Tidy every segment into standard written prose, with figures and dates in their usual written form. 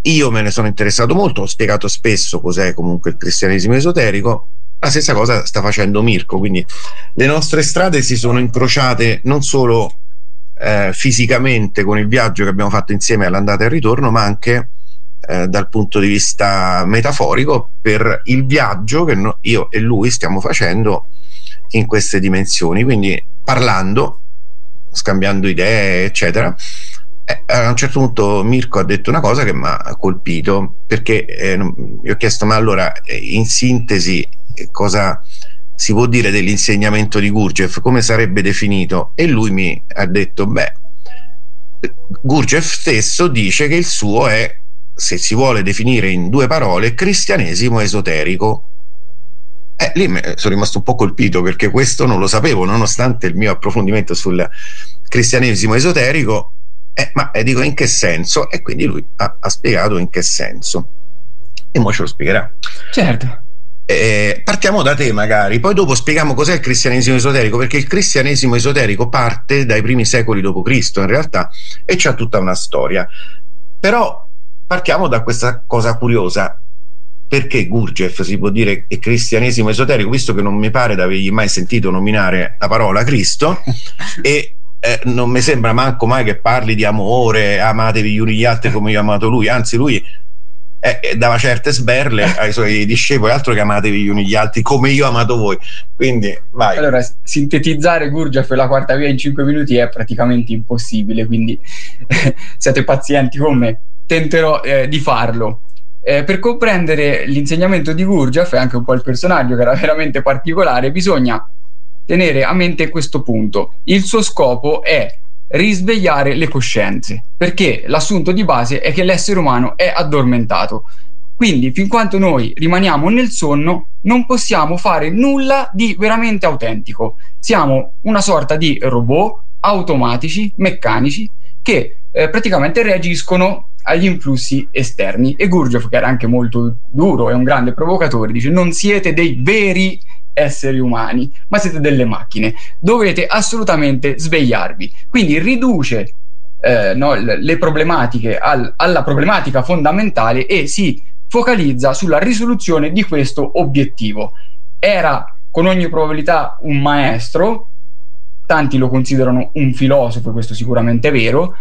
io me ne sono interessato molto, ho spiegato spesso cos'è comunque il cristianesimo esoterico. La stessa cosa sta facendo Mirko, quindi le nostre strade si sono incrociate non solo fisicamente con il viaggio che abbiamo fatto insieme all'andata e al ritorno, ma anche dal punto di vista metaforico per il viaggio che io e lui stiamo facendo in queste dimensioni. Quindi parlando, scambiando idee, eccetera, a un certo punto Mirko ha detto una cosa che mi ha colpito, perché gli ho chiesto: ma allora, in sintesi, cosa si può dire dell'insegnamento di Gurdjieff, come sarebbe definito? E lui mi ha detto: beh, Gurdjieff stesso dice che il suo è, se si vuole definire in 2 parole, cristianesimo esoterico. Lì sono rimasto un po' colpito, perché questo non lo sapevo, nonostante il mio approfondimento sul cristianesimo esoterico. Ma dico, in che senso? E quindi lui ha spiegato in che senso, e mo ce lo spiegherà. Certo. Partiamo da te magari, poi dopo spieghiamo cos'è il cristianesimo esoterico, perché il cristianesimo esoterico parte dai primi secoli d.C. in realtà, e c'ha tutta una storia. Però partiamo da questa cosa curiosa: perché Gurdjieff si può dire è cristianesimo esoterico, visto che non mi pare di avergli mai sentito nominare la parola Cristo e non mi sembra manco mai che parli di amore, amatevi gli uni gli altri come io ho amato lui, anzi lui dava certe sberle ai suoi discepoli, altro che amatevi gli uni gli altri come io ho amato voi. Quindi vai. Allora, sintetizzare Gurdjieff e la quarta via in 5 minuti è praticamente impossibile, quindi siate pazienti con me, tenterò di farlo. Per comprendere l'insegnamento di Gurdjieff e anche un po' il personaggio, che era veramente particolare, bisogna tenere a mente questo punto: il suo scopo è risvegliare le coscienze, perché l'assunto di base è che l'essere umano è addormentato, quindi fin quanto noi rimaniamo nel sonno non possiamo fare nulla di veramente autentico. Siamo una sorta di robot automatici, meccanici, che praticamente reagiscono agli influssi esterni. E Gurdjieff, che era anche molto duro e un grande provocatore, dice: non siete dei veri esseri umani, ma siete delle macchine, dovete assolutamente svegliarvi. Quindi riduce le problematiche alla problematica fondamentale e si focalizza sulla risoluzione di questo obiettivo. Era con ogni probabilità un maestro, tanti lo considerano un filosofo, questo sicuramente è vero.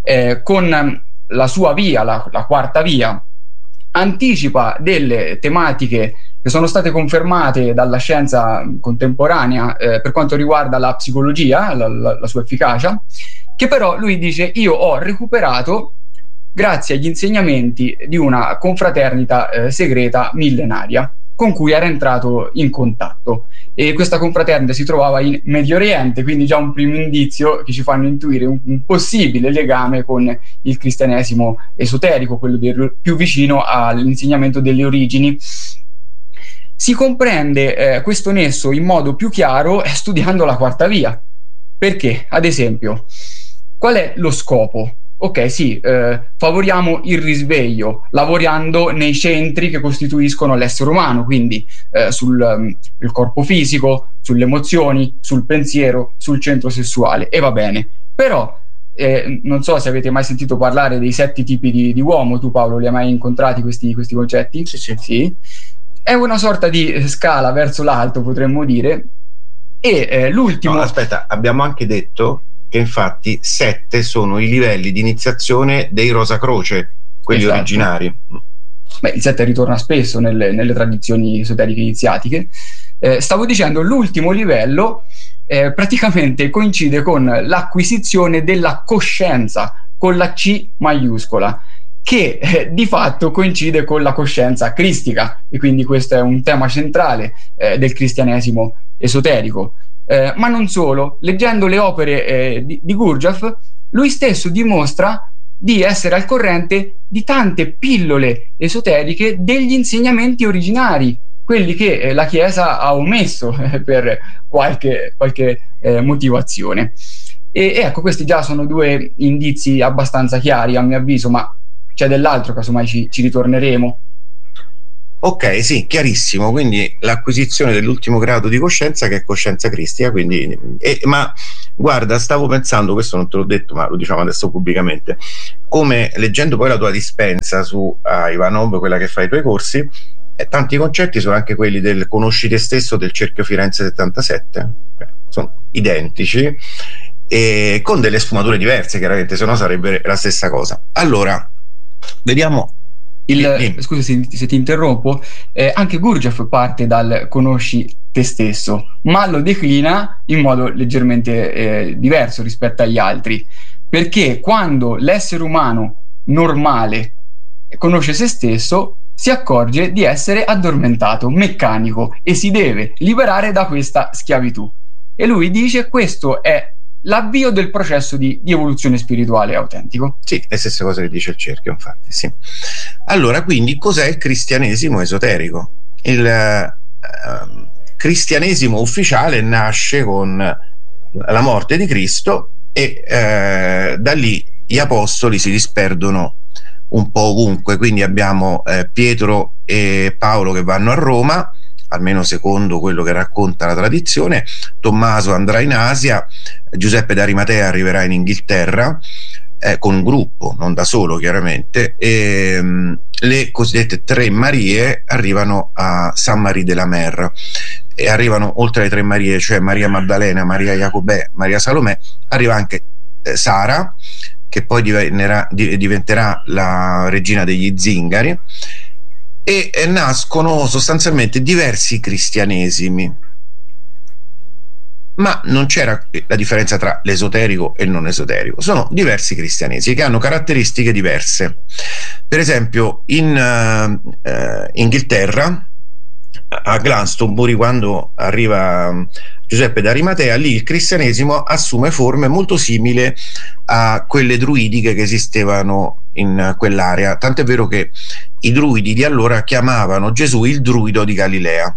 Con la sua via, la quarta via, anticipa delle tematiche che sono state confermate dalla scienza contemporanea per quanto riguarda la psicologia, la sua efficacia, che però lui dice: io ho recuperato grazie agli insegnamenti di una confraternita segreta millenaria con cui era entrato in contatto, e questa confraternita si trovava in Medio Oriente, quindi già un primo indizio che ci fanno intuire un possibile legame con il cristianesimo esoterico, quello più vicino all'insegnamento delle origini. Si comprende questo nesso in modo più chiaro studiando la quarta via. Perché, ad esempio, qual è lo scopo? Ok, sì, favoriamo il risveglio lavorando nei centri che costituiscono l'essere umano, quindi sul corpo fisico, sulle emozioni, sul pensiero, sul centro sessuale, e va bene. Però non so se avete mai sentito parlare dei 7 tipi di uomo. Tu, Paolo, li hai mai incontrati questi concetti? Sì. È una sorta di scala verso l'alto, potremmo dire. E l'ultimo... No, aspetta, abbiamo anche detto che infatti 7 sono i livelli di iniziazione dei Rosacroce, quelli originari. Beh, il 7 ritorna spesso nelle tradizioni esoteriche iniziatiche. Stavo dicendo, l'ultimo livello praticamente coincide con l'acquisizione della coscienza, con la C maiuscola, che di fatto coincide con la coscienza cristica, e quindi questo è un tema centrale del cristianesimo esoterico. Ma non solo, leggendo le opere di Gurdjieff, lui stesso dimostra di essere al corrente di tante pillole esoteriche degli insegnamenti originari, quelli che la Chiesa ha omesso per qualche motivazione. E ecco, questi già sono 2 indizi abbastanza chiari, a mio avviso, ma c'è dell'altro, casomai ci ritorneremo. Ok, sì, chiarissimo. Quindi l'acquisizione dell'ultimo grado di coscienza, che è coscienza cristica. Quindi, ma guarda, stavo pensando, questo non te l'ho detto, ma lo diciamo adesso pubblicamente, come leggendo poi la tua dispensa su Ivanov, quella che fa i tuoi corsi, tanti concetti sono anche quelli del conosci te stesso del Cerchio Firenze 77, sono identici e con delle sfumature diverse, chiaramente, se no sarebbe la stessa cosa. Allora, vediamo. Scusa se ti interrompo, anche Gurdjieff parte dal conosci te stesso, ma lo declina in modo leggermente diverso rispetto agli altri, perché quando l'essere umano normale conosce se stesso, si accorge di essere addormentato, meccanico, e si deve liberare da questa schiavitù. E lui dice: questo è l'avvio del processo di evoluzione spirituale autentico. Sì, le stesse cose che dice il cerchio, infatti, sì. Allora, quindi, cos'è il cristianesimo esoterico? Il cristianesimo ufficiale nasce con la morte di Cristo e da lì gli apostoli si disperdono un po' ovunque, quindi abbiamo Pietro e Paolo che vanno a Roma, almeno secondo quello che racconta la tradizione. Tommaso andrà in Asia, Giuseppe d'Arimatea arriverà in Inghilterra con un gruppo, non da solo chiaramente, e le cosiddette tre Marie arrivano a San Marie de la Mer, e arrivano oltre alle tre Marie, cioè Maria Maddalena, Maria Jacobè, Maria Salomè, arriva anche Sara, che poi diventerà la regina degli zingari, e nascono sostanzialmente diversi cristianesimi, ma non c'era la differenza tra l'esoterico e il non esoterico, sono diversi cristianesimi che hanno caratteristiche diverse. Per esempio in Inghilterra, a Glastonbury, quando arriva Giuseppe d'Arimatea, lì il cristianesimo assume forme molto simili a quelle druidiche che esistevano in quell'area, tant'è vero che i druidi di allora chiamavano Gesù il druido di Galilea.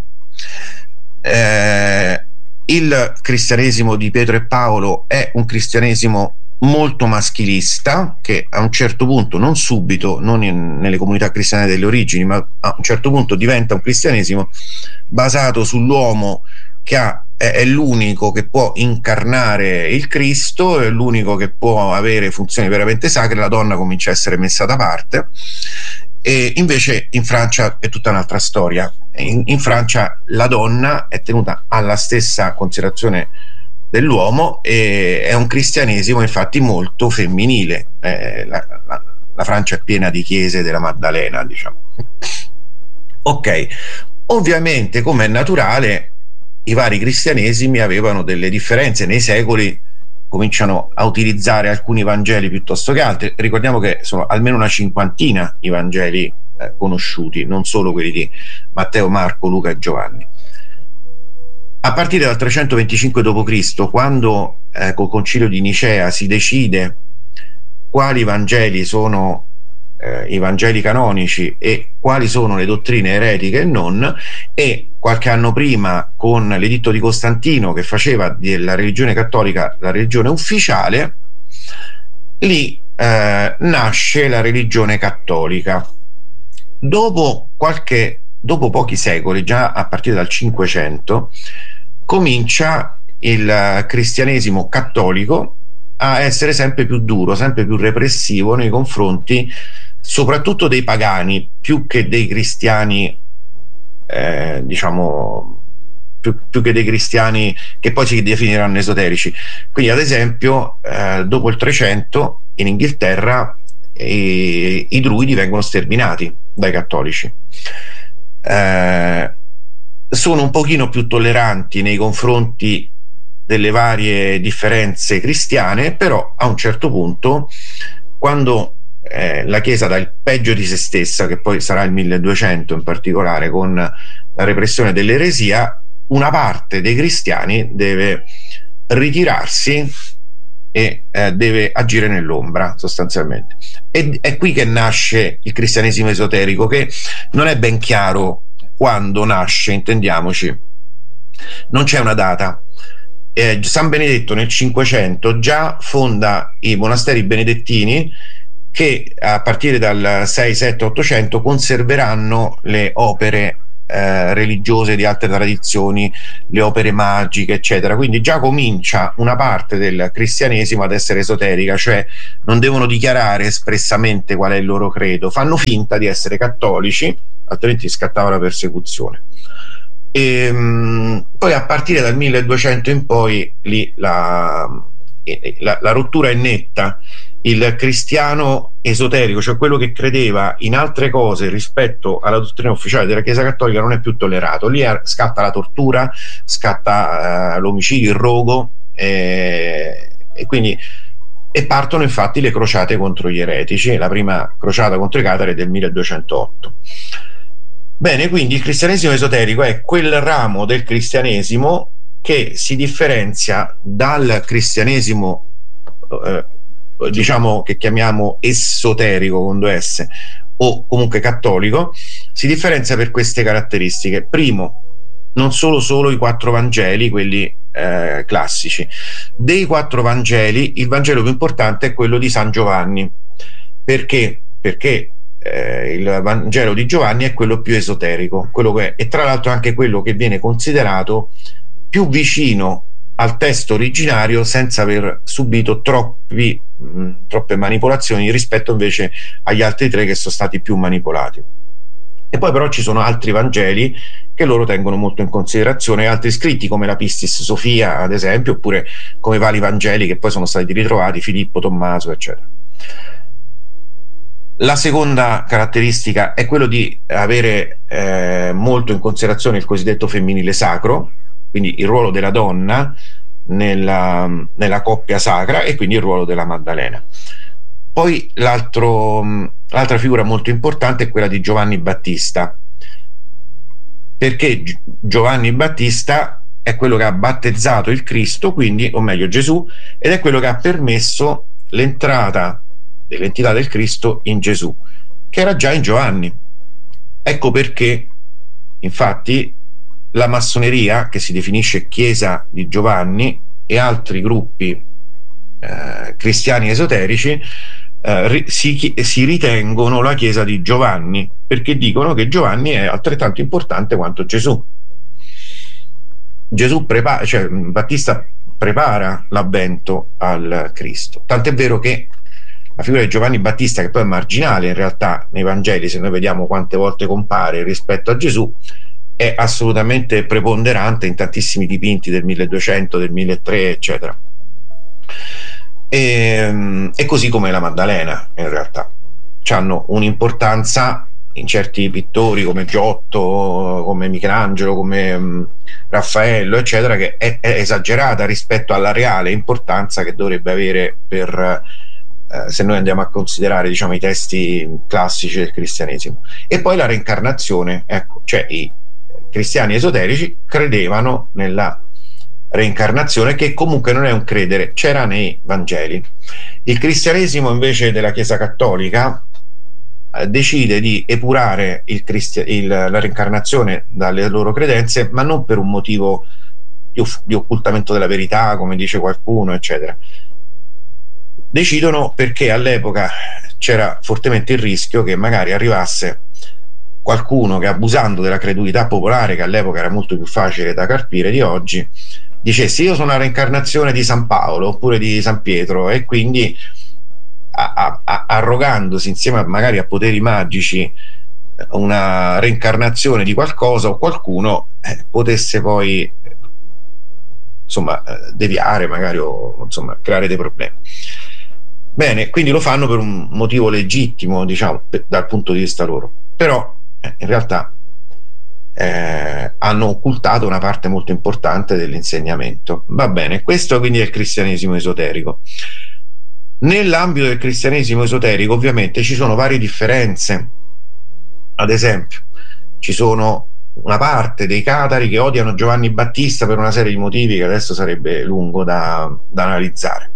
Il cristianesimo di Pietro e Paolo è un cristianesimo molto maschilista, che a un certo punto, non subito, non nelle comunità cristiane delle origini, ma a un certo punto diventa un cristianesimo basato sull'uomo che è l'unico che può incarnare il Cristo, è l'unico che può avere funzioni veramente sacre, la donna comincia a essere messa da parte. E invece in Francia è tutta un'altra storia. In Francia la donna è tenuta alla stessa considerazione dell'uomo e è un cristianesimo infatti molto femminile. La Francia è piena di chiese della Maddalena, diciamo. Ok, ovviamente, come è naturale, i vari cristianesimi avevano delle differenze. Nei secoli cominciano a utilizzare alcuni Vangeli piuttosto che altri. Ricordiamo che sono almeno una cinquantina i Vangeli conosciuti, non solo quelli di Matteo, Marco, Luca e Giovanni. A partire dal 325 d.C., quando col concilio di Nicea si decide quali Vangeli sono i Vangeli canonici e quali sono le dottrine eretiche e non, e qualche anno prima con l'editto di Costantino che faceva della religione cattolica la religione ufficiale, lì nasce la religione cattolica. Dopo pochi secoli, già a partire dal 500, comincia il cristianesimo cattolico a essere sempre più duro, sempre più repressivo nei confronti soprattutto dei pagani, più che dei cristiani, diciamo, più che dei cristiani che poi si definiranno esoterici. Quindi, ad esempio, dopo il 300 in Inghilterra i druidi vengono sterminati dai cattolici. Sono un pochino più tolleranti nei confronti delle varie differenze cristiane, però a un certo punto, quando la Chiesa dà il peggio di se stessa, che poi sarà il 1200 in particolare, con la repressione dell'eresia, una parte dei cristiani deve ritirarsi e deve agire nell'ombra, sostanzialmente. E è qui che nasce il cristianesimo esoterico, che non è ben chiaro quando nasce, intendiamoci. Non c'è una data. San Benedetto nel 500 già fonda i monasteri benedettini, che a partire dal 6, 7, 800 conserveranno le opere religiose di altre tradizioni, le opere magiche, eccetera. Quindi già comincia una parte del cristianesimo ad essere esoterica, cioè non devono dichiarare espressamente qual è il loro credo, fanno finta di essere cattolici, altrimenti scattava la persecuzione. Poi a partire dal 1200 in poi lì la rottura è netta. Il cristiano esoterico, cioè quello che credeva in altre cose rispetto alla dottrina ufficiale della Chiesa Cattolica, non è più tollerato. Lì scatta la tortura, scatta l'omicidio, il rogo, e quindi partono infatti le crociate contro gli eretici. La prima crociata contro i catari è del 1208. Bene, quindi il cristianesimo esoterico è quel ramo del cristianesimo che si differenzia dal cristianesimo diciamo che chiamiamo esoterico con due S, o comunque cattolico. Si differenzia per queste caratteristiche. Primo, non solo i 4 Vangeli, quelli classici. Dei 4 Vangeli, il Vangelo più importante è quello di San Giovanni. Perché? Perché il Vangelo di Giovanni è quello più esoterico, quello che è, e tra l'altro anche quello che viene considerato più vicino al testo originario, senza aver subito troppe manipolazioni rispetto invece agli altri 3 che sono stati più manipolati. E poi però ci sono altri Vangeli che loro tengono molto in considerazione, altri scritti come la Pistis Sofia ad esempio, oppure come vari Vangeli che poi sono stati ritrovati, Filippo, Tommaso, eccetera. La seconda caratteristica è quello di avere molto in considerazione il cosiddetto femminile sacro, quindi il ruolo della donna nella coppia sacra, e quindi il ruolo della Maddalena. Poi l'altra figura molto importante è quella di Giovanni Battista, perché Giovanni Battista è quello che ha battezzato il Cristo, quindi, o meglio Gesù, ed è quello che ha permesso l'entrata dell'entità del Cristo in Gesù, che era già in Giovanni. Ecco perché infatti la massoneria, che si definisce Chiesa di Giovanni, e altri gruppi cristiani esoterici si ritengono la Chiesa di Giovanni, perché dicono che Giovanni è altrettanto importante quanto Gesù. Battista prepara l'avvento al Cristo, tant'è vero che la figura di Giovanni Battista, che poi è marginale in realtà nei Vangeli, se noi vediamo quante volte compare rispetto a Gesù, è assolutamente preponderante in tantissimi dipinti del 1200, del 1300, eccetera. E così come la Maddalena, in realtà hanno un'importanza in certi pittori come Giotto, come Michelangelo, come Raffaello, eccetera, che è esagerata rispetto alla reale importanza che dovrebbe avere per se noi andiamo a considerare, diciamo, i testi classici del cristianesimo. E poi la reincarnazione, ecco, cioè i cristiani esoterici credevano nella reincarnazione, che comunque non è un credere, c'era nei Vangeli. Il cristianesimo invece della Chiesa Cattolica decide di epurare la reincarnazione dalle loro credenze, ma non per un motivo di occultamento della verità, come dice qualcuno, eccetera. Decidono perché all'epoca c'era fortemente il rischio che magari arrivasse qualcuno che, abusando della credulità popolare, che all'epoca era molto più facile da carpire di oggi, dicesse: io sono la reincarnazione di San Paolo oppure di San Pietro, e quindi arrogandosi insieme magari a poteri magici una reincarnazione di qualcosa o qualcuno, potesse poi insomma deviare magari, o insomma creare dei problemi. Bene, quindi lo fanno per un motivo legittimo, diciamo, dal punto di vista loro, però in realtà hanno occultato una parte molto importante dell'insegnamento. Va bene, questo quindi è il cristianesimo esoterico. Nell'ambito del cristianesimo esoterico ovviamente ci sono varie differenze. Ad esempio, ci sono una parte dei catari che odiano Giovanni Battista per una serie di motivi che adesso sarebbe lungo da analizzare.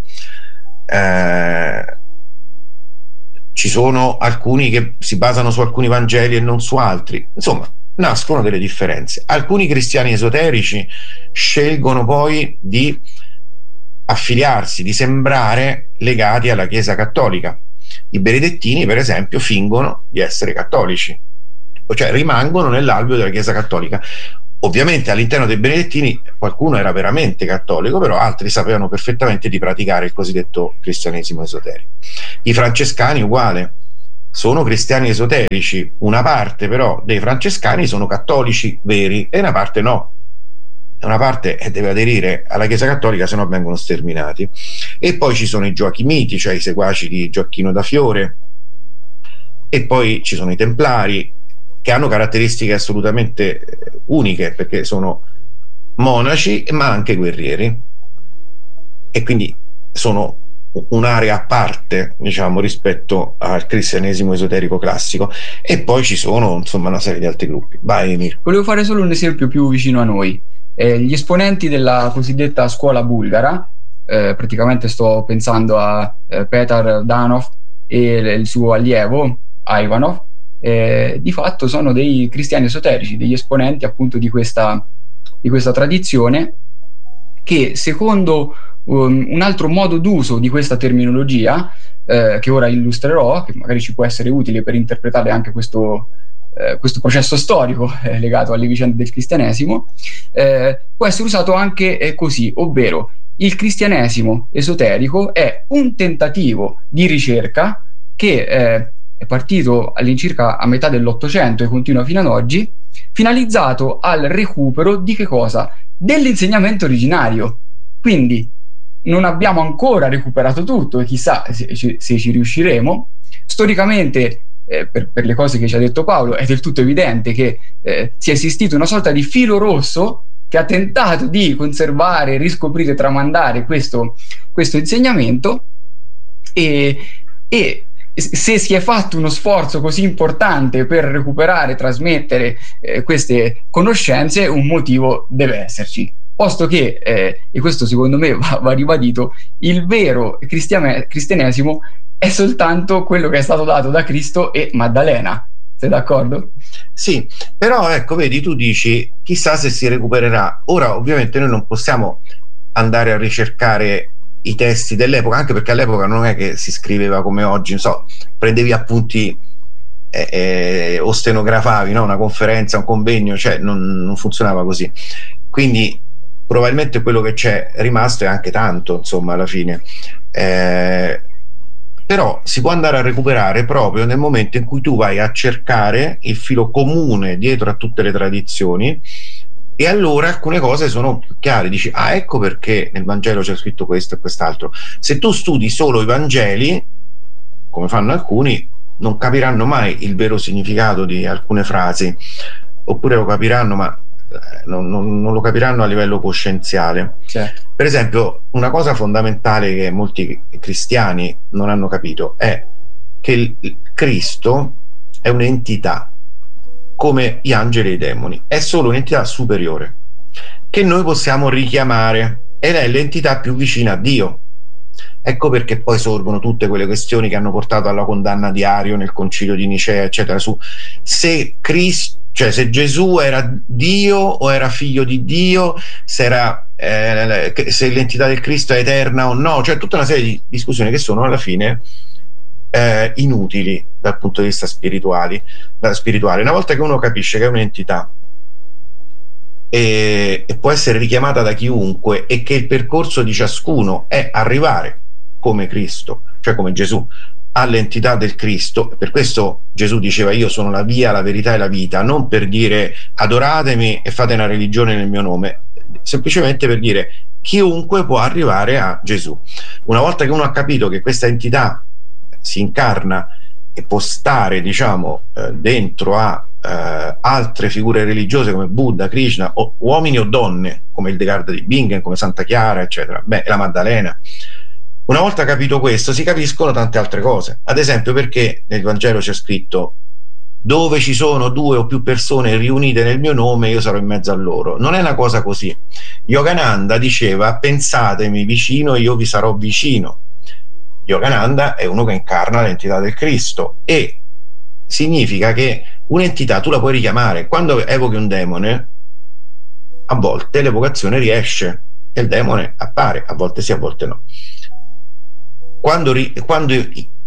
Ci sono alcuni che si basano su alcuni Vangeli e non su altri. Insomma, nascono delle differenze. Alcuni cristiani esoterici scelgono poi di affiliarsi, di sembrare legati alla Chiesa Cattolica, I benedettini, per esempio, fingono di essere cattolici, cioè rimangono nell'alveo della Chiesa cattolica. Ovviamente all'interno dei benedettini qualcuno era veramente cattolico, però altri sapevano perfettamente di praticare il cosiddetto cristianesimo esoterico. I francescani uguale, sono cristiani esoterici, una parte però dei francescani sono cattolici veri e una parte no. Una parte deve aderire alla Chiesa cattolica, se no vengono sterminati. E poi ci sono i Gioachimiti, cioè i seguaci di Gioacchino da Fiore, e poi ci sono i Templari, che hanno caratteristiche assolutamente uniche, perché sono monaci ma anche guerrieri, e quindi sono un'area a parte, diciamo, rispetto al cristianesimo esoterico classico. E poi ci sono, insomma, una serie di altri gruppi. Vai, Emir. Volevo fare solo un esempio più vicino a noi. Gli esponenti della cosiddetta scuola bulgara, praticamente sto pensando a Petar Danov e il suo allievo Ivanov, di fatto sono dei cristiani esoterici, degli esponenti appunto di questa tradizione, che secondo un altro modo d'uso di questa terminologia, che ora illustrerò, che magari ci può essere utile per interpretare anche questo processo storico legato alle vicende del cristianesimo, può essere usato anche così, ovvero il cristianesimo esoterico è un tentativo di ricerca che è partito all'incirca a metà dell'Ottocento e continua fino ad oggi, finalizzato al recupero di che cosa? Dell'insegnamento originario. Quindi non abbiamo ancora recuperato tutto, e chissà se ci riusciremo. Storicamente, per le cose che ci ha detto Paolo, è del tutto evidente che sia esistito una sorta di filo rosso che ha tentato di conservare, riscoprire, tramandare questo insegnamento, e se si è fatto uno sforzo così importante per recuperare, trasmettere queste conoscenze, un motivo deve esserci, posto che, e questo secondo me va ribadito, il vero cristianesimo è soltanto quello che è stato dato da Cristo e Maddalena. Sei d'accordo? Sì, però ecco, vedi, tu dici chissà se si recupererà. Ora ovviamente noi non possiamo andare a ricercare i testi dell'epoca, anche perché all'epoca non è che si scriveva come oggi, non so, prendevi appunti o stenografavi, no? Una conferenza, un convegno, cioè non funzionava così. Quindi probabilmente quello che c'è rimasto è anche tanto, insomma, alla fine. Però si può andare a recuperare proprio nel momento in cui tu vai a cercare il filo comune dietro a tutte le tradizioni, e allora alcune cose sono più chiare. Dici, ah, ecco perché nel Vangelo c'è scritto questo e quest'altro. Se tu studi solo i Vangeli, come fanno alcuni, non capiranno mai il vero significato di alcune frasi, oppure lo capiranno, ma non lo capiranno a livello coscienziale. Certo. Per esempio, una cosa fondamentale che molti cristiani non hanno capito è che il Cristo è un'entità, come gli angeli e i demoni, è solo un'entità superiore che noi possiamo richiamare, ed è l'entità più vicina a Dio. Ecco perché poi sorgono tutte quelle questioni che hanno portato alla condanna di Ario nel concilio di Nicea, eccetera, su se Cristo, cioè se Gesù era Dio o era figlio di Dio, se l'entità del Cristo è eterna o no, cioè tutta una serie di discussioni che sono alla fine inutili dal punto di vista spirituale. Una volta che uno capisce che è un'entità e può essere richiamata da chiunque, e che il percorso di ciascuno è arrivare come Cristo, cioè come Gesù, all'entità del Cristo. Per questo Gesù diceva: io sono la via, la verità e la vita, non per dire adoratemi e fate una religione nel mio nome, semplicemente per dire chiunque può arrivare a Gesù. Una volta che uno ha capito che questa entità si incarna e può stare, diciamo, dentro a altre figure religiose come Buddha, Krishna, o uomini o donne come il Descartes di Bingen, come Santa Chiara, eccetera, la Maddalena. Una volta capito questo, si capiscono tante altre cose. Ad esempio, perché nel Vangelo c'è scritto: dove ci sono 2 o più persone riunite nel mio nome, io sarò in mezzo a loro. Non è una cosa così. Yogananda diceva: pensatemi vicino e io vi sarò vicino. Yogananda è uno che incarna l'entità del Cristo, e significa che un'entità tu la puoi richiamare. Quando evochi un demone, a volte l'evocazione riesce e il demone appare, a volte sì, a volte no. Quando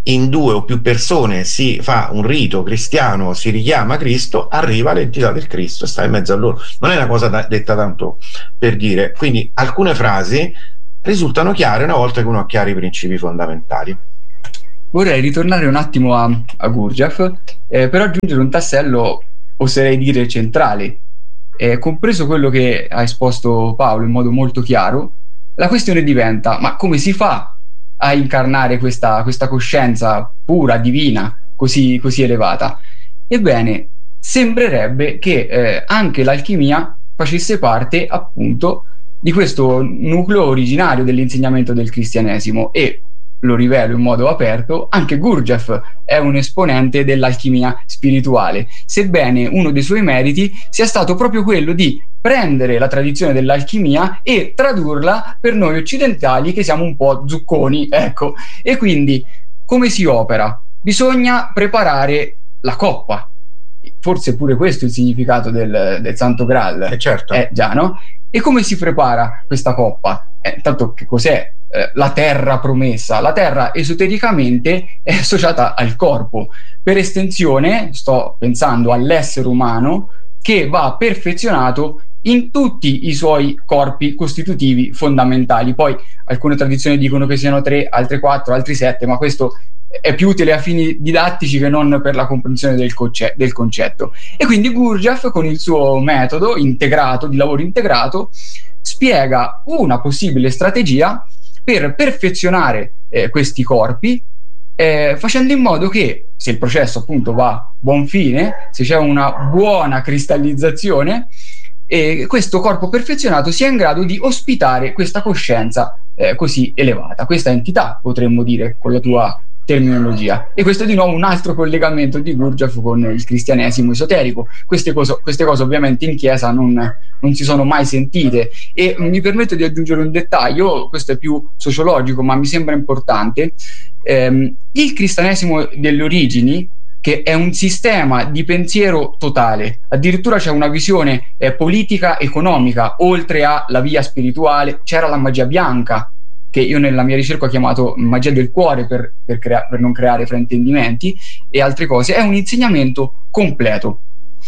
in 2 o più persone si fa un rito cristiano, si richiama Cristo, arriva l'entità del Cristo, sta in mezzo a loro. Non è una cosa detta tanto per dire. Quindi alcune frasi risultano chiare una volta che uno ha chiari i principi fondamentali. Vorrei ritornare un attimo a Gurdjieff per aggiungere un tassello, oserei dire centrale, compreso quello che ha esposto Paolo in modo molto chiaro. La questione diventa: ma come si fa a incarnare questa coscienza pura, divina, così elevata? Ebbene, sembrerebbe che anche l'alchimia facesse parte appunto di questo nucleo originario dell'insegnamento del cristianesimo, e lo rivelo in modo aperto, anche Gurdjieff è un esponente dell'alchimia spirituale, sebbene uno dei suoi meriti sia stato proprio quello di prendere la tradizione dell'alchimia e tradurla per noi occidentali che siamo un po' zucconi, ecco. E quindi come si opera? Bisogna preparare la coppa. Forse pure questo è il significato del Santo Graal. Certo. Già, no? E come si prepara questa coppa? Tanto che cos'è la terra promessa? La terra esotericamente è associata al corpo. Per estensione sto pensando all'essere umano, che va perfezionato in tutti i suoi corpi costitutivi fondamentali. Poi alcune tradizioni dicono che siano 3, altre 4, altri 7, ma questo è più utile a fini didattici che non per la comprensione del concetto. E quindi Gurdjieff, con il suo metodo integrato, di lavoro integrato, spiega una possibile strategia per perfezionare questi corpi, facendo in modo che, se il processo appunto va a buon fine, se c'è una buona cristallizzazione, questo corpo perfezionato sia in grado di ospitare questa coscienza così elevata, questa entità, potremmo dire con la tua terminologia. E questo è di nuovo un altro collegamento di Gurdjieff con il cristianesimo esoterico. Queste cose ovviamente in chiesa non si sono mai sentite, e mi permetto di aggiungere un dettaglio, questo è più sociologico ma mi sembra importante. Il cristianesimo delle origini, che è un sistema di pensiero totale, addirittura c'è una visione politica, economica, oltre alla via spirituale. C'era la magia bianca, che io nella mia ricerca ho chiamato magia del cuore per non creare fraintendimenti e altre cose. È un insegnamento completo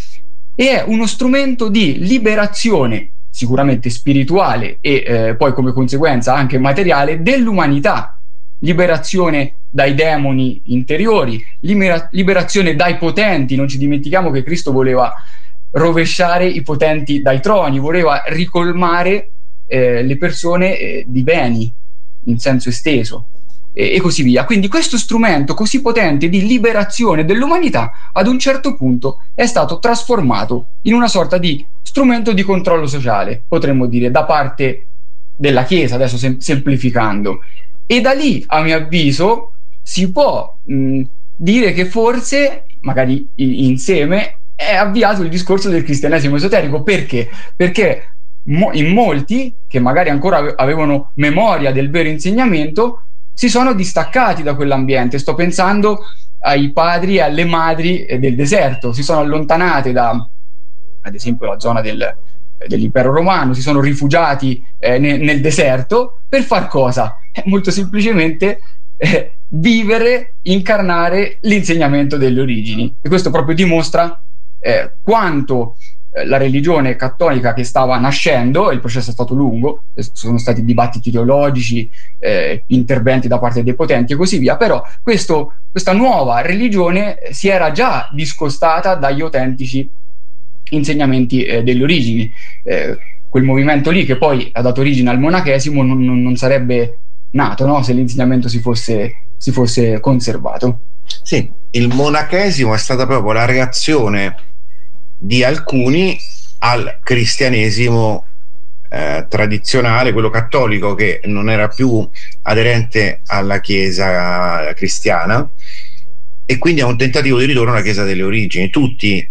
e è uno strumento di liberazione, sicuramente spirituale e poi come conseguenza anche materiale, dell'umanità. Liberazione dai demoni interiori, liberazione dai potenti. Non ci dimentichiamo che Cristo voleva rovesciare i potenti dai troni, voleva ricolmare le persone di beni in senso esteso e così via. Quindi questo strumento così potente di liberazione dell'umanità ad un certo punto è stato trasformato in una sorta di strumento di controllo sociale, potremmo dire, da parte della Chiesa, adesso semplificando. E da lì, a mio avviso, si può dire che forse, magari insieme, è avviato il discorso del cristianesimo esoterico. Perché? Perché in molti, che magari ancora avevano memoria del vero insegnamento, si sono distaccati da quell'ambiente. Sto pensando ai padri e alle madri del deserto, si sono allontanate da, ad esempio, la zona dell'impero romano, si sono rifugiati nel deserto per far cosa? Molto semplicemente vivere, incarnare l'insegnamento delle origini. E questo proprio dimostra quanto la religione cattolica che stava nascendo, il processo è stato lungo, sono stati dibattiti teologici, interventi da parte dei potenti e così via, però questa nuova religione si era già discostata dagli autentici insegnamenti delle origini. Quel movimento lì, che poi ha dato origine al monachesimo, non sarebbe nato, no? Se l'insegnamento si fosse conservato. Sì, il monachesimo è stata proprio la reazione di alcuni al cristianesimo tradizionale, quello cattolico, che non era più aderente alla Chiesa cristiana, e quindi a un tentativo di ritorno alla Chiesa delle origini. Tutti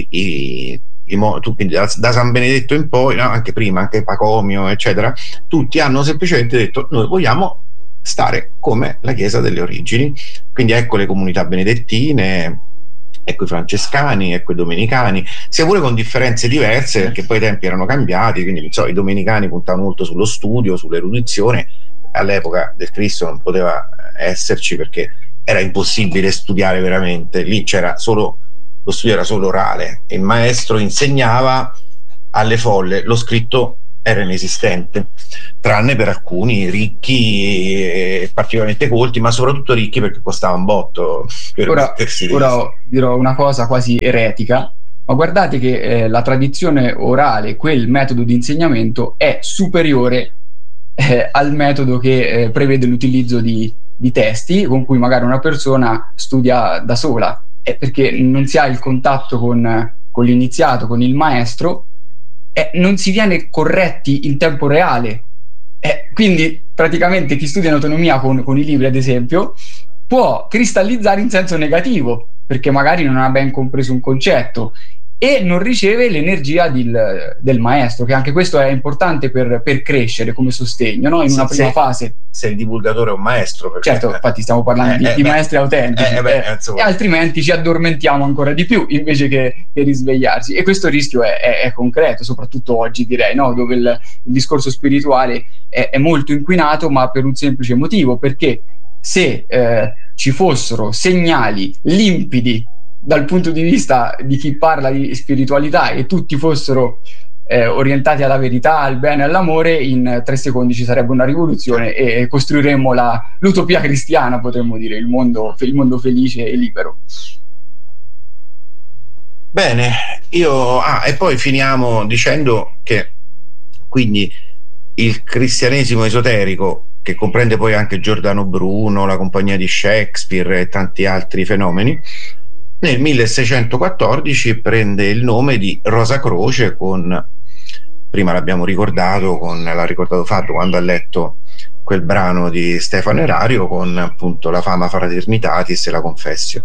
da San Benedetto in poi, no? Anche prima, anche Pacomio eccetera, tutti hanno semplicemente detto: noi vogliamo stare come la Chiesa delle origini. Quindi ecco le comunità benedettine, ecco i francescani, ecco i domenicani, sia pure con differenze diverse, perché poi i tempi erano cambiati. Quindi i domenicani puntavano molto sullo studio, sull'erudizione. All'epoca del Cristo non poteva esserci, perché era impossibile studiare veramente, lì c'era solo, lo studio era solo orale, il maestro insegnava alle folle, lo scritto era inesistente, tranne per alcuni ricchi e particolarmente colti, ma soprattutto ricchi perché costava un botto. Ora dirò una cosa quasi eretica, ma guardate che la tradizione orale, quel metodo di insegnamento, è superiore al metodo che prevede l'utilizzo di testi con cui magari una persona studia da sola, perché non si ha il contatto con l'iniziato, con il maestro, non si viene corretti in tempo reale, quindi praticamente chi studia in autonomia con i libri, ad esempio, può cristallizzare in senso negativo perché magari non ha ben compreso un concetto e non riceve l'energia del maestro, che anche questo è importante per crescere come sostegno, no? In una prima fase. Se il divulgatore è un maestro. Perché, certo, infatti stiamo parlando di maestri autentici, e altrimenti ci addormentiamo ancora di più invece che risvegliarsi. E questo rischio è concreto, soprattutto oggi, direi, no? Dove il discorso spirituale è molto inquinato, ma per un semplice motivo, perché se ci fossero segnali limpidi dal punto di vista di chi parla di spiritualità e tutti fossero orientati alla verità, al bene, all'amore, in 3 secondi ci sarebbe una rivoluzione e costruiremmo l'utopia cristiana, potremmo dire, il mondo felice e libero. Bene, e poi finiamo dicendo che quindi il cristianesimo esoterico, che comprende poi anche Giordano Bruno, la compagnia di Shakespeare e tanti altri fenomeni, nel 1614 prende il nome di Rosa Croce, prima l'ha ricordato Fabio quando ha letto quel brano di Stefano Erario, con appunto la Fama Fraternitatis e la Confessio.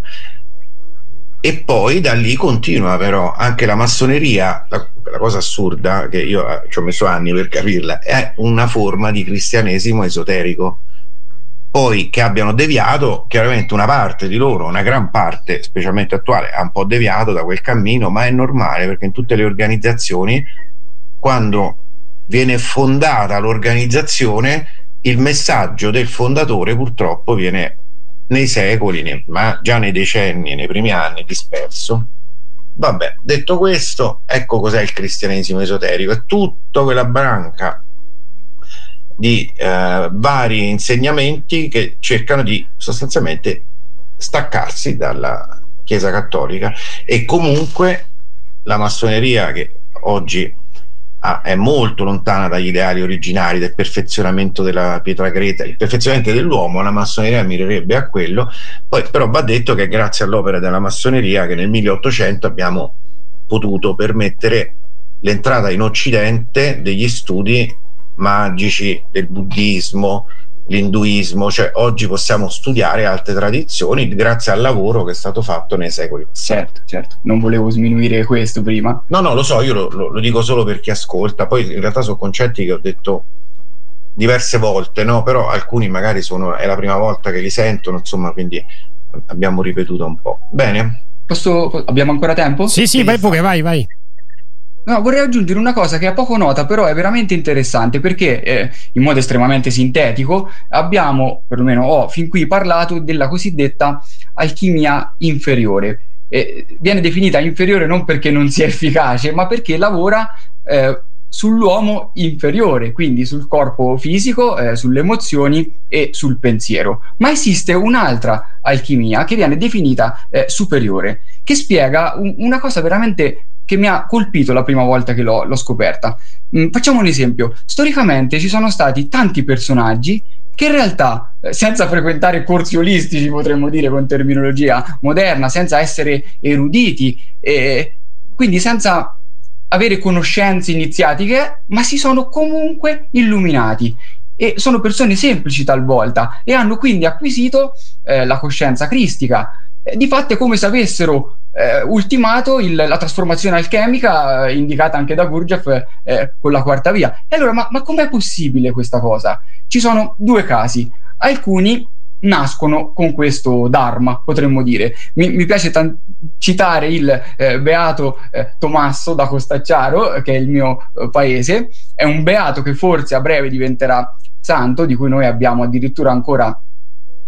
E poi da lì continua però anche la massoneria. La cosa assurda, che io ci ho messo anni per capirla, è una forma di cristianesimo esoterico. Poi che abbiano deviato, chiaramente una parte di loro, una gran parte, specialmente attuale, ha un po' deviato da quel cammino, ma è normale, perché in tutte le organizzazioni, quando viene fondata l'organizzazione, il messaggio del fondatore purtroppo viene nei secoli, ma già nei decenni, nei primi anni, disperso. Vabbè, detto questo, ecco cos'è il cristianesimo esoterico: è tutta quella branca di vari insegnamenti che cercano di sostanzialmente staccarsi dalla Chiesa Cattolica. E comunque la massoneria, che oggi è molto lontana dagli ideali originari del perfezionamento della pietra greca, il perfezionamento dell'uomo, la massoneria mirerebbe a quello. Poi però va detto che è grazie all'opera della massoneria che nel 1800 abbiamo potuto permettere l'entrata in Occidente degli studi magici del buddismo, l'induismo, cioè oggi possiamo studiare altre tradizioni grazie al lavoro che è stato fatto nei secoli passati. Certo, non volevo sminuire questo prima. No, lo so, io lo dico solo per chi ascolta, poi in realtà sono concetti che ho detto diverse volte, no? Però alcuni magari è la prima volta che li sentono, insomma, quindi abbiamo ripetuto un po'. Bene? Abbiamo ancora tempo? Sì, vai pure, vai. No, vorrei aggiungere una cosa che è poco nota, però è veramente interessante, perché in modo estremamente sintetico abbiamo, perlomeno ho fin qui parlato della cosiddetta alchimia inferiore. Viene definita inferiore non perché non sia efficace, ma perché lavora sull'uomo inferiore, quindi sul corpo fisico, sulle emozioni e sul pensiero. Ma esiste un'altra alchimia che viene definita superiore, che spiega una cosa veramente che mi ha colpito la prima volta che l'ho scoperta. Facciamo un esempio. Storicamente ci sono stati tanti personaggi che in realtà, senza frequentare corsi olistici, potremmo dire con terminologia moderna, senza essere eruditi, quindi senza avere conoscenze iniziatiche, ma si sono comunque illuminati. E sono persone semplici talvolta e hanno quindi acquisito la coscienza cristica. Di fatto è come se avessero ultimato la trasformazione alchemica indicata anche da Gurdjieff con la quarta via. E allora, ma com'è possibile questa cosa? Ci sono 2 casi. Alcuni nascono con questo dharma, potremmo dire. Mi piace citare il beato Tommaso da Costacciaro, che è il mio paese. È un beato che forse a breve diventerà santo, di cui noi abbiamo addirittura ancora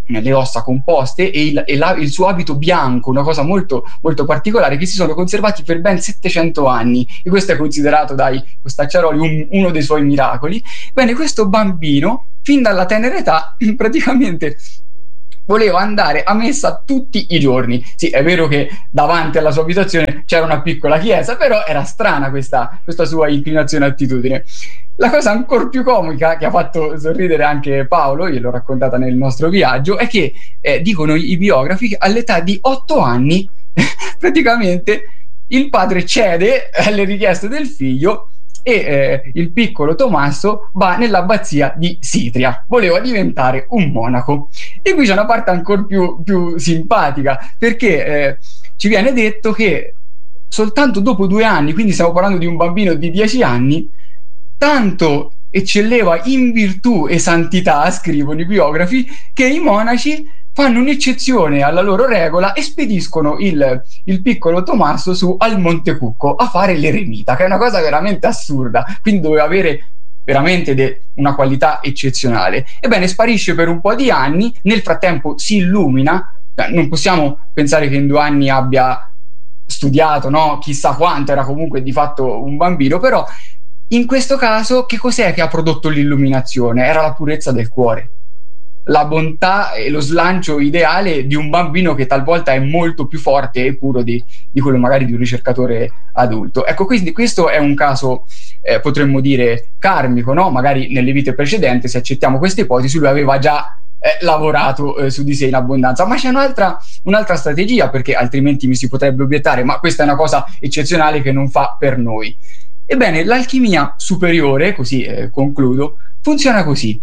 le ossa composte e il suo abito bianco, una cosa molto, molto particolare, che si sono conservati per ben 700 anni, e questo è considerato dai Costacciaroli uno dei suoi miracoli. Bene, questo bambino, fin dalla tenera età, praticamente voleva andare a messa tutti i giorni. Sì, è vero che davanti alla sua abitazione c'era una piccola chiesa, però era strana questa sua inclinazione e attitudine. La cosa ancora più comica, che ha fatto sorridere anche Paolo, gliel'ho raccontata nel nostro viaggio, è che dicono i biografi che all'età di 8 anni praticamente il padre cede alle richieste del figlio e il piccolo Tommaso va nell'abbazia di Sitria, voleva diventare un monaco. E qui c'è una parte ancora più simpatica, perché ci viene detto che soltanto dopo 2 anni, quindi stiamo parlando di un bambino di 10 anni, tanto eccelleva in virtù e santità, scrivono i biografi, che i monaci fanno un'eccezione alla loro regola e spediscono il piccolo Tommaso su al Monte Cucco a fare l'eremita, che è una cosa veramente assurda, quindi doveva avere veramente una qualità eccezionale. Ebbene, sparisce per un po' di anni, nel frattempo si illumina, non possiamo pensare che in 2 anni abbia studiato, no? Chissà quanto, era comunque di fatto un bambino, però in questo caso che cos'è che ha prodotto l'illuminazione? Era la purezza del cuore, la bontà e lo slancio ideale di un bambino che talvolta è molto più forte e puro di quello magari di un ricercatore adulto. Ecco, quindi questo è un caso, potremmo dire, karmico, no? Magari nelle vite precedenti, se accettiamo questa ipotesi, lui aveva già lavorato su di sé in abbondanza. Ma c'è un'altra strategia, perché altrimenti mi si potrebbe obiettare, ma questa è una cosa eccezionale che non fa per noi. Ebbene, l'alchimia superiore, così concludo, funziona così.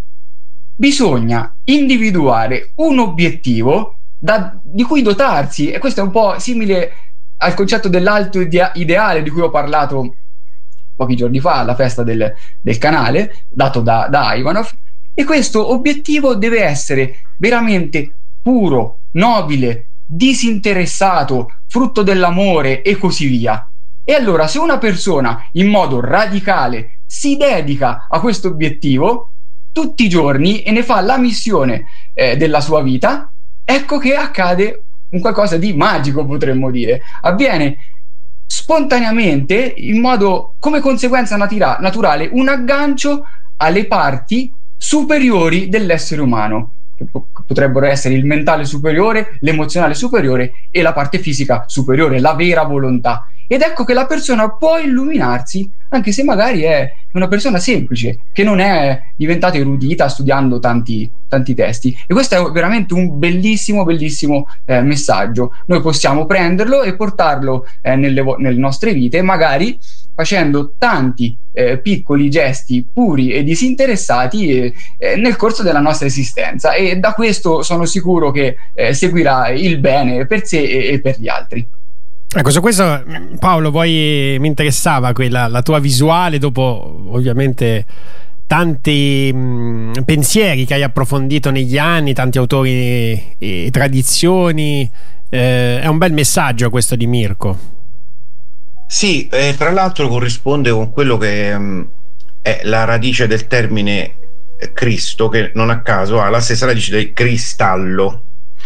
Bisogna individuare un obiettivo di cui dotarsi, e questo è un po' simile al concetto dell'alto ideale di cui ho parlato pochi giorni fa alla festa del canale, dato da Ivanov, e questo obiettivo deve essere veramente puro, nobile, disinteressato, frutto dell'amore e così via. E allora, se una persona in modo radicale si dedica a questo obiettivo tutti i giorni e ne fa la missione della sua vita, ecco che accade un qualcosa di magico, potremmo dire. Avviene spontaneamente, in modo, come conseguenza naturale, un aggancio alle parti superiori dell'essere umano, che potrebbero essere il mentale superiore, l'emozionale superiore e la parte fisica superiore, la vera volontà. Ed ecco che la persona può illuminarsi anche se magari è una persona semplice, che non è diventata erudita studiando tanti testi. E questo è veramente un bellissimo messaggio. Noi possiamo prenderlo e portarlo nelle nostre vite, magari facendo tanti piccoli gesti puri e disinteressati nel corso della nostra esistenza, e da questo sono sicuro che seguirà il bene per sé e per gli altri. Ecco, su questo, Paolo, poi mi interessava la tua visuale dopo ovviamente tanti pensieri che hai approfondito negli anni, tanti autori e tradizioni. È un bel messaggio questo di Mirko. Sì, tra l'altro corrisponde con quello che è la radice del termine Cristo, che non a caso ha la stessa radice del cristallo.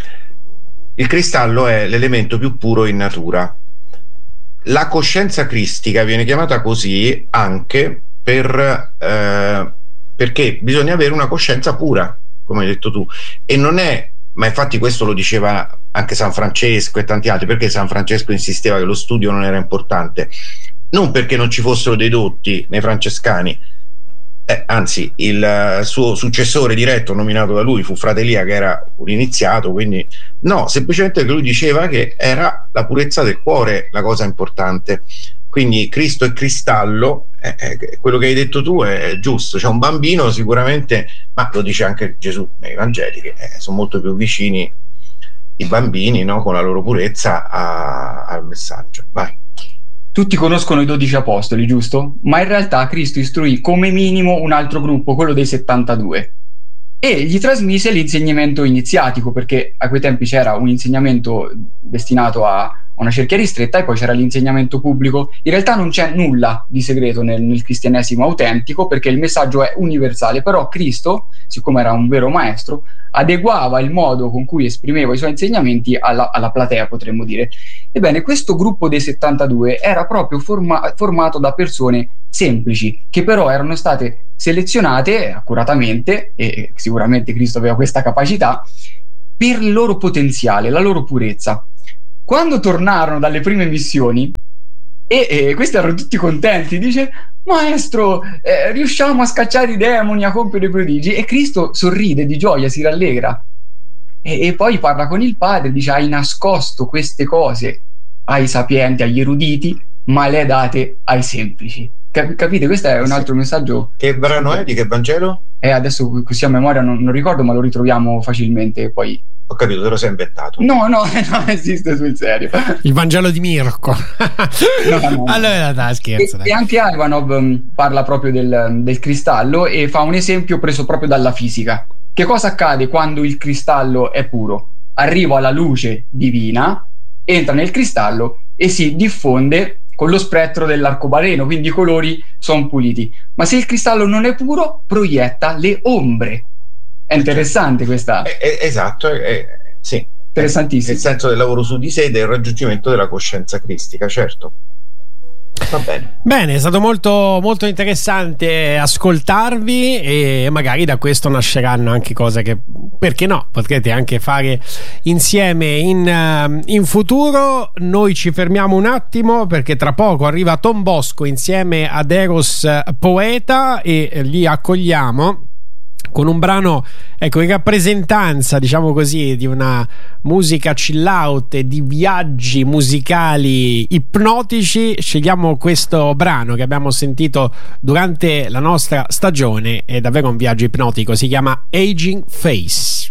Il cristallo è l'elemento più puro in natura. La coscienza cristica viene chiamata così anche perché bisogna avere una coscienza pura, come hai detto tu, e non è, ma infatti questo lo diceva anche San Francesco e tanti altri, perché San Francesco insisteva che lo studio non era importante, non perché non ci fossero dei dotti nei francescani, anzi il suo successore diretto nominato da lui fu Frate Elia, che era un iniziato, quindi no, semplicemente che lui diceva che era la purezza del cuore la cosa importante. Quindi Cristo e cristallo, quello che hai detto tu è giusto. C'è un bambino sicuramente, ma lo dice anche Gesù nei Vangeli, che sono molto più vicini i bambini, no, con la loro purezza al messaggio. Vai. Tutti conoscono i 12 apostoli, giusto? Ma in realtà Cristo istruì come minimo un altro gruppo, quello dei 72, e gli trasmise l'insegnamento iniziatico, perché a quei tempi c'era un insegnamento destinato a una cerchia ristretta, e poi c'era l'insegnamento pubblico. In realtà non c'è nulla di segreto nel cristianesimo autentico, perché il messaggio è universale, però Cristo, siccome era un vero maestro, adeguava il modo con cui esprimeva i suoi insegnamenti alla platea, potremmo dire. Ebbene, questo gruppo dei 72 era proprio formato da persone semplici, che però erano state selezionate accuratamente, e sicuramente Cristo aveva questa capacità, per il loro potenziale, la loro purezza. Quando tornarono dalle prime missioni, e questi erano tutti contenti, dice: maestro, riusciamo a scacciare i demoni, a compiere prodigi, e Cristo sorride di gioia, si rallegra, e poi parla con il Padre, dice: hai nascosto queste cose ai sapienti, agli eruditi, ma le hai date ai semplici. Capite? Questo è un altro messaggio. Che brano è? Di che Vangelo? Adesso così a memoria non ricordo, ma lo ritroviamo facilmente poi. Ho capito, te lo sei inventato. No, non esiste, sul serio. Il Vangelo di Mirko. No. Allora, dai, scherzo. E anche Ivanov parla proprio del cristallo, e fa un esempio preso proprio dalla fisica. Che cosa accade quando il cristallo è puro? Arriva la luce divina, entra nel cristallo e si diffonde con lo spettro dell'arcobaleno, quindi i colori sono puliti. Ma se il cristallo non è puro, proietta le ombre. È interessante questa. Esatto, sì. Interessantissimo. Il senso del lavoro su di sé e del raggiungimento della coscienza cristica, certo. Va bene. Bene, è stato molto, molto interessante ascoltarvi, e magari da questo nasceranno anche cose che, perché no, potrete anche fare insieme in futuro. Noi ci fermiamo un attimo, perché tra poco arriva Tom Bosco insieme ad Eros Poeta, e li accogliamo con un brano, ecco, in rappresentanza, diciamo così, di una musica chill out e di viaggi musicali ipnotici. Scegliamo questo brano che abbiamo sentito durante la nostra stagione, è davvero un viaggio ipnotico, si chiama Aging Face.